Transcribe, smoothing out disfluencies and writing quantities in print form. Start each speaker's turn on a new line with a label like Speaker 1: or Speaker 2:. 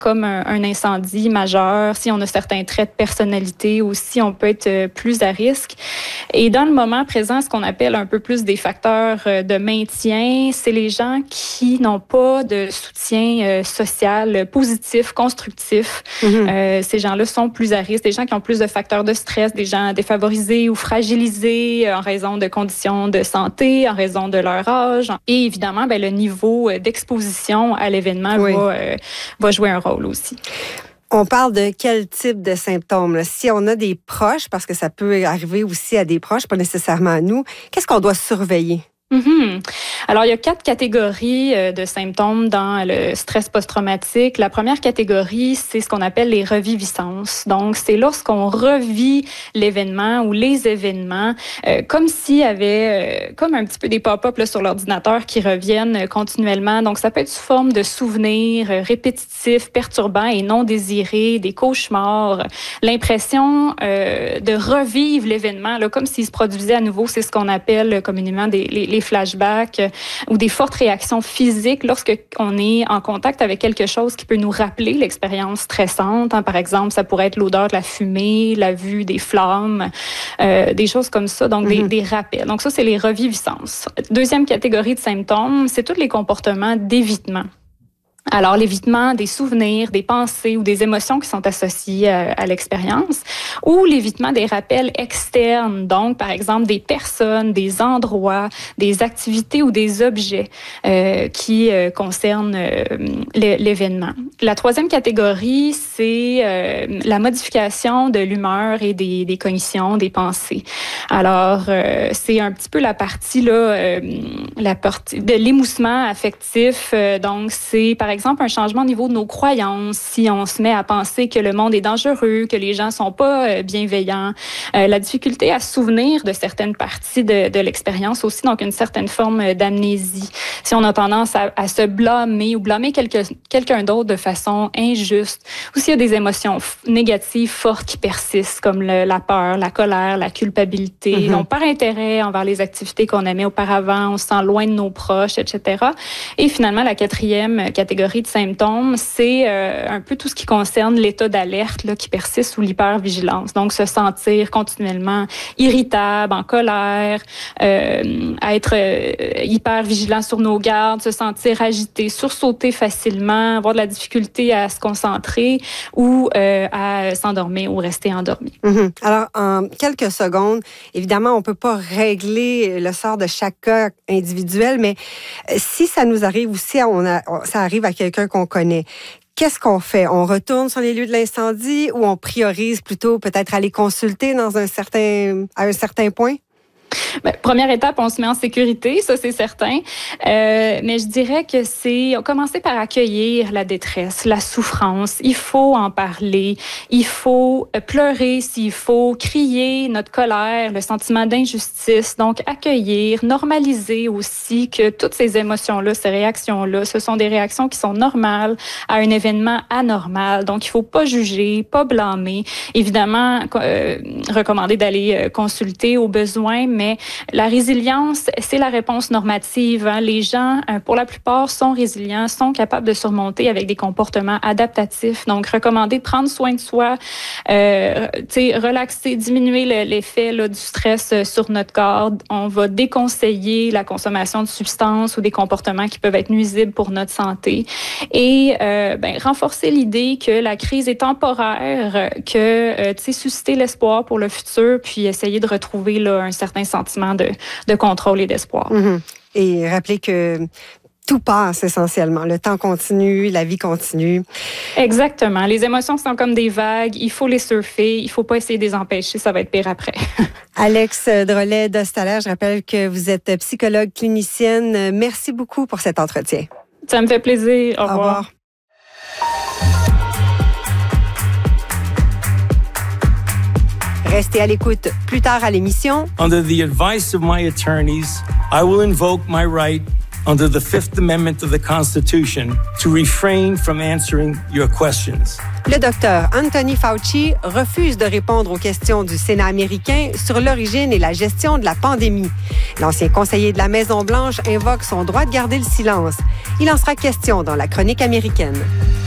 Speaker 1: comme un incendie majeur, si on a certains traits de personnalité ou si on peut être plus à risque. Et dans le moment présent, ce qu'on appelle un peu plus des facteurs de maintien, c'est les gens qui n'ont pas de soutien social positif, constructif. Ces gens-là sont plus à risque, des gens qui ont plus de facteurs de stress, des gens défavorisés ou fragilisés en raison de conditions de santé, en raison de leur âge. Et évidemment, le niveau d'exposition à l'événement va jouer un rôle aussi.
Speaker 2: On parle de quel type de symptômes? Là? Si on a des proches, parce que ça peut arriver aussi à des proches, pas nécessairement à nous, qu'est-ce qu'on doit surveiller?
Speaker 1: Alors, il y a 4 catégories de symptômes dans le stress post-traumatique. La première catégorie, c'est ce qu'on appelle les reviviscences. Donc, c'est lorsqu'on revit l'événement ou les événements comme s'il y avait comme un petit peu des pop-up là, sur l'ordinateur qui reviennent continuellement. Donc, ça peut être sous forme de souvenirs répétitifs, perturbants et non désirés, des cauchemars, l'impression de revivre l'événement là, comme s'il se produisait à nouveau. C'est ce qu'on appelle communément les flashbacks ou des fortes réactions physiques lorsqu'on est en contact avec quelque chose qui peut nous rappeler l'expérience stressante. Par exemple, ça pourrait être l'odeur de la fumée, la vue des flammes, des choses comme ça, donc des rappels. Donc ça, c'est les reviviscences. Deuxième catégorie de symptômes, c'est tous les comportements d'évitement. Alors, l'évitement des souvenirs, des pensées ou des émotions qui sont associées à l'expérience, ou l'évitement des rappels externes, donc par exemple des personnes, des endroits, des activités ou des objets qui concernent l'événement. La troisième catégorie, c'est la modification de l'humeur et des cognitions, des pensées. Alors, c'est un petit peu la partie de l'émoussement affectif. Donc, c'est par exemple un changement au niveau de nos croyances, si on se met à penser que le monde est dangereux, que les gens sont pas bienveillants, la difficulté à se souvenir de certaines parties de l'expérience aussi, donc une certaine forme d'amnésie. Si on a tendance à se blâmer ou blâmer quelqu'un d'autre de façon injuste, ou s'il y a des émotions négatives fortes qui persistent, comme la peur, la colère, la culpabilité, donc par intérêt envers les activités qu'on aimait auparavant, on se sent loin de nos proches, etc. Et finalement, la quatrième catégorie de symptômes, c'est un peu tout ce qui concerne l'état d'alerte là, qui persiste sous l'hypervigilance. Donc, se sentir continuellement irritable, en colère, être hyper vigilant sur nos gardes, se sentir agité, sursauter facilement, avoir de la difficulté à se concentrer ou à s'endormir ou rester endormi.
Speaker 2: Alors, en quelques secondes, évidemment, on ne peut pas régler le sort de chaque cas individuel, mais si ça nous arrive aussi, ça arrive à quelqu'un qu'on connaît, qu'est-ce qu'on fait? On retourne sur les lieux de l'incendie ou on priorise plutôt peut-être aller consulter à un certain point?
Speaker 1: Première étape, on se met en sécurité, ça c'est certain. Mais je dirais que c'est commencer par accueillir la détresse, la souffrance. Il faut en parler, il faut pleurer s'il faut, crier notre colère, le sentiment d'injustice. Donc accueillir, normaliser aussi que toutes ces émotions-là, ces réactions-là, ce sont des réactions qui sont normales à un événement anormal. Donc il faut pas juger, pas blâmer. Évidemment, recommander d'aller consulter au besoin, mais la résilience, c'est la réponse normative. Les gens, pour la plupart, sont résilients, sont capables de surmonter avec des comportements adaptatifs. Donc, recommander de prendre soin de soi, relaxer, diminuer l'effet du stress sur notre corps. On va déconseiller la consommation de substances ou des comportements qui peuvent être nuisibles pour notre santé. Et renforcer l'idée que la crise est temporaire, que susciter l'espoir pour le futur, puis essayer de retrouver là, un certain sentiment de contrôle et d'espoir.
Speaker 2: Et rappeler que tout passe essentiellement. Le temps continue, la vie continue.
Speaker 1: Exactement. Les émotions sont comme des vagues. Il faut les surfer. Il ne faut pas essayer de les empêcher. Ça va être pire après.
Speaker 2: Alex Drolet d'Ostaler, je rappelle que vous êtes psychologue clinicienne. Merci beaucoup pour cet entretien.
Speaker 1: Ça me fait plaisir. Au revoir.
Speaker 2: Restez à l'écoute plus tard à l'émission.
Speaker 3: Under the advice of my attorneys, I will invoke my right under the Fifth Amendment of the Constitution to refrain from answering your questions.
Speaker 2: Le docteur Anthony Fauci refuse de répondre aux questions du Sénat américain sur l'origine et la gestion de la pandémie. L'ancien conseiller de la Maison-Blanche invoque son droit de garder le silence. Il en sera question dans la chronique américaine.